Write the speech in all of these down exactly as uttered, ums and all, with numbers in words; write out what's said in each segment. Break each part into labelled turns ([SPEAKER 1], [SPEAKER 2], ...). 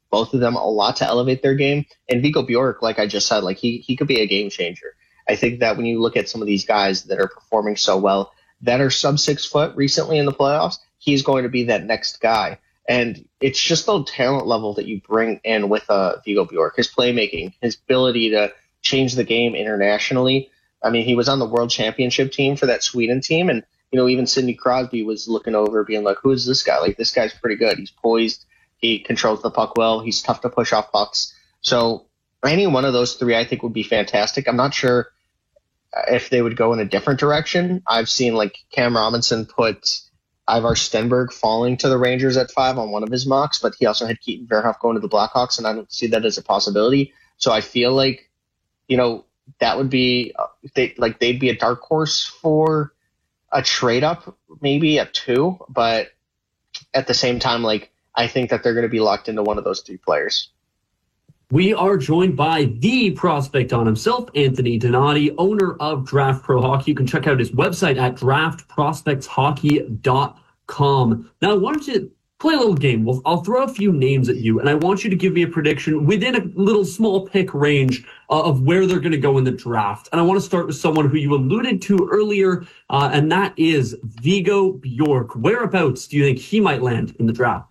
[SPEAKER 1] both of them a lot to elevate their game. And Vigo Bjork, like I just said, like he he could be a game changer. I think that when you look at some of these guys that are performing so well, that are sub six foot recently in the playoffs, he's going to be that next guy. And it's just the talent level that you bring in with uh, Vigo Bjork, his playmaking, his ability to change the game internationally. I mean, he was on the world championship team for that Sweden team. And, you know, even Sidney Crosby was looking over being like, who is this guy? Like, this guy's pretty good. He's poised. He controls the puck well. He's tough to push off pucks. So any one of those three, I think, would be fantastic. I'm not sure if they would go in a different direction. I've seen, like, Cam Robinson put Ivar Stenberg falling to the Rangers at five on one of his mocks, but he also had Keaton Verhoff going to the Blackhawks, and I don't see that as a possibility. So I feel like, you know, that would be they like they'd be a dark horse for a trade up, maybe at two, but at the same time, like I think that they're going to be locked into one of those three players.
[SPEAKER 2] We are joined by the prospect on himself, Anthony Donati, owner of Draft Pro Hockey. You can check out his website at draft prospects hockey dot com. Now, I wanted to play a little game. Well, I'll throw a few names at you, and I want you to give me a prediction within a little small pick range uh, of where they're going to go in the draft. And I want to start with someone who you alluded to earlier, uh, and that is Vigo Bjork. Whereabouts do you think he might land in the draft?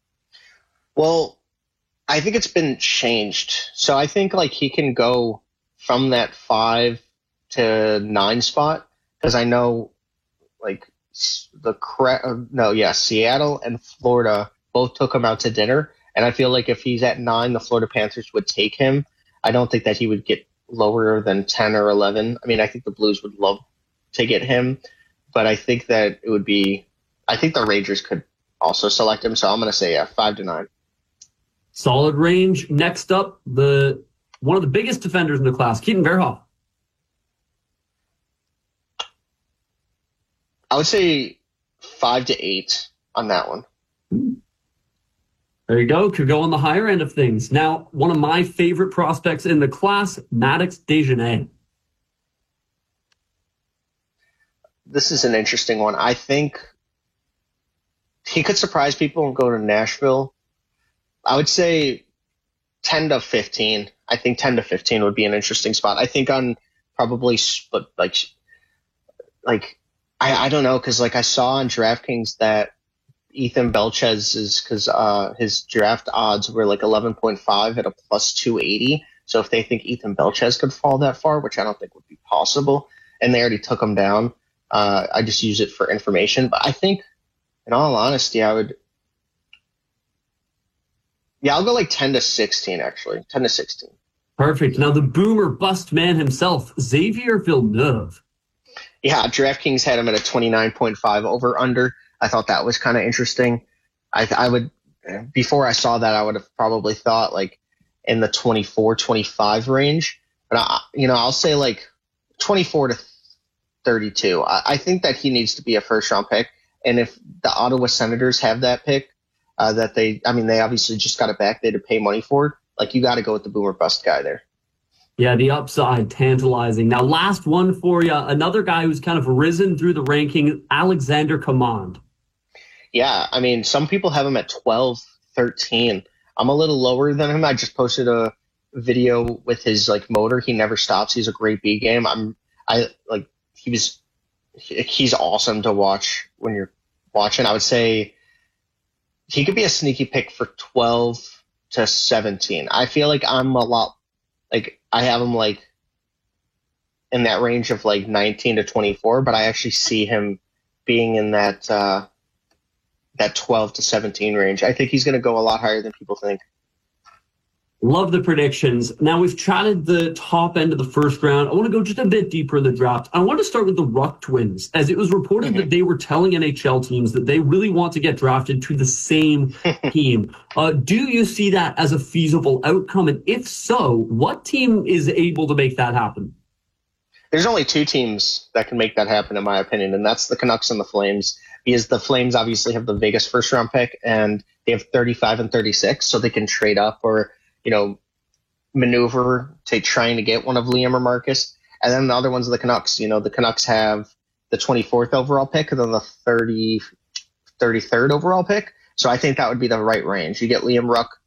[SPEAKER 1] Well, I think it's been changed. So I think like he can go from that five to nine spot because I know like the no, yeah, Seattle and Florida both took him out to dinner, and I feel like if he's at nine, the Florida Panthers would take him. I don't think that he would get lower than ten or eleven. I mean, I think the Blues would love to get him, but I think that it would be. I think the Rangers could also select him, so I'm going to say yeah, five to nine.
[SPEAKER 2] Solid range. Next up, the one of the biggest defenders in the class, Keaton Verhoff.
[SPEAKER 1] I would say five to eight on that one.
[SPEAKER 2] There you go. Could go on the higher end of things. Now, one of my favorite prospects in the class, Maddox Dejanay.
[SPEAKER 1] This is an interesting one. I think he could surprise people and go to Nashville. I would say ten to fifteen. I think ten to fifteen would be an interesting spot. I think on probably split, like, like I, I don't know, because like I saw on DraftKings that Ethan Belchez is because uh, his draft odds were like eleven point five at a plus two eighty. So if they think Ethan Belchez could fall that far, which I don't think would be possible, and they already took him down, uh, I just use it for information. But I think, in all honesty, I would. Yeah, I'll go like ten to sixteen, actually. ten to sixteen.
[SPEAKER 2] Perfect. Now, the boomer bust man himself, Xavier Villeneuve.
[SPEAKER 1] Yeah, DraftKings had him at a twenty-nine point five over-under. I thought that was kind of interesting. I, I would, before I saw that, I would have probably thought like in the twenty-four, twenty-five range. But, I, you know, I'll say like twenty-four to thirty-two. I, I think that he needs to be a first-round pick. And if the Ottawa Senators have that pick, Uh, that they, I mean, they obviously just got it back. They had to pay money for it. Like, you got to go with the boomer bust guy there.
[SPEAKER 2] Yeah, the upside, tantalizing. Now, last one for you. Another guy who's kind of risen through the ranking, Alexander Command.
[SPEAKER 1] Yeah, I mean, some people have him at twelve, thirteen. I'm a little lower than him. I just posted a video with his, like, motor. He never stops. He's a great B game. I'm, I, like, he was, he's awesome to watch when you're watching. I would say, he could be a sneaky pick for twelve to seventeen. I feel like I'm a lot, like, I have him, like, in that range of, like, nineteen to twenty-four, but I actually see him being in that, uh, that twelve to seventeen range. I think he's going to go a lot higher than people think.
[SPEAKER 2] Love the predictions. Now, we've chatted the top end of the first round. I want to go just a bit deeper in the draft. I want to start with the Ruck twins, as it was reported mm-hmm. that they were telling N H L teams that they really want to get drafted to the same team. Uh, do you see that as a feasible outcome? And if so, what team is able to make that happen?
[SPEAKER 1] There's only two teams that can make that happen, in my opinion, and that's the Canucks and the Flames, because the Flames obviously have the biggest first-round pick, and they have thirty-five and thirty-six, so they can trade up or you know, maneuver to trying to get one of Liam or Marcus. And then the other ones are the Canucks. You know, the Canucks have the twenty-fourth overall pick and then the thirty, thirty-third overall pick. So I think that would be the right range. You get Liam Ruck